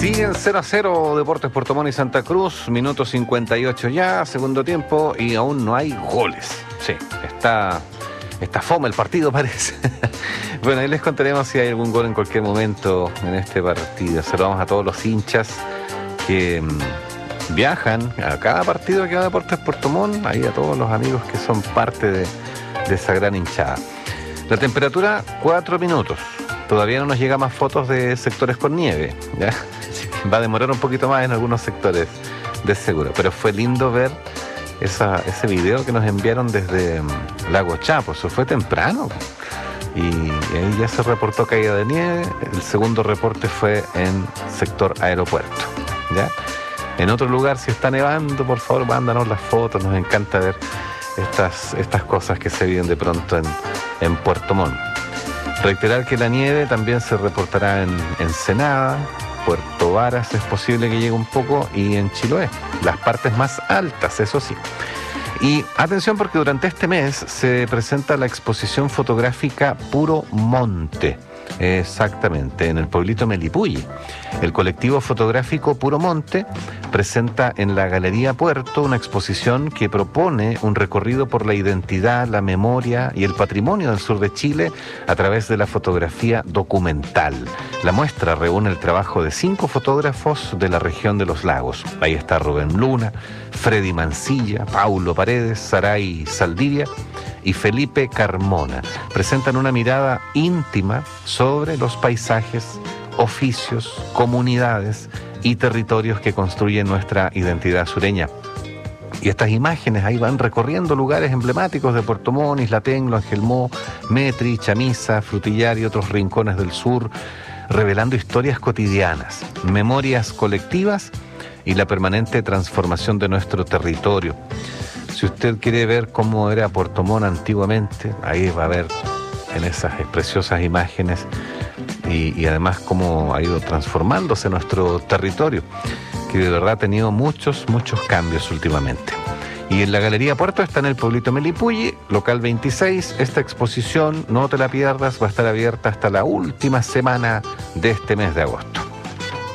Siguen 0-0 Deportes Puerto Montt y Santa Cruz, minuto 58 ya, segundo tiempo, y aún no hay goles. Sí, está fome el partido, parece. Bueno, ahí les contaremos si hay algún gol en cualquier momento en este partido. Saludamos a todos los hinchas que viajan a cada partido que va a Deportes Puerto Montt, ahí a todos los amigos que son parte de esa gran hinchada. La temperatura, 4 minutos. Todavía no nos llega más fotos de sectores con nieve, ¿ya? Va a demorar un poquito más en algunos sectores, de seguro. Pero fue lindo ver ese video que nos enviaron desde Lago Chapo. Eso fue temprano. Y ahí ya se reportó caída de nieve. El segundo reporte fue en sector aeropuerto, ¿ya? En otro lugar, si está nevando, por favor, mándanos las fotos. Nos encanta ver estas cosas que se viven de pronto en Puerto Montt. Reiterar que la nieve también se reportará en Ensenada, Puerto Varas es posible que llegue un poco, y en Chiloé, las partes más altas, eso sí. Y atención, porque durante este mes se presenta la exposición fotográfica Puro Monte, exactamente, en el pueblito Melipulli. El colectivo fotográfico Puro Monte presenta en la Galería Puerto una exposición que propone un recorrido por la identidad, la memoria y el patrimonio del sur de Chile a través de la fotografía documental. La muestra reúne el trabajo de 5 fotógrafos de la región de los lagos. Ahí está Rubén Luna, Freddy Mancilla, Paulo Paredes, Saray Saldivia y Felipe Carmona. Presentan una mirada íntima sobre los paisajes, oficios, comunidades y territorios que construyen nuestra identidad sureña. Y estas imágenes ahí van recorriendo lugares emblemáticos de Puerto Montt, Isla Tenglo, Angelmó, Metri, Chamisa, Frutillar y otros rincones del sur, revelando historias cotidianas, memorias colectivas y la permanente transformación de nuestro territorio. Si usted quiere ver cómo era Puerto Montt antiguamente, ahí va a ver en esas preciosas imágenes y además cómo ha ido transformándose nuestro territorio, que de verdad ha tenido muchos cambios últimamente. Y en la Galería Puerto está en el pueblito Melipulli, local 26. Esta exposición, no te la pierdas, va a estar abierta hasta la última semana de este mes de agosto.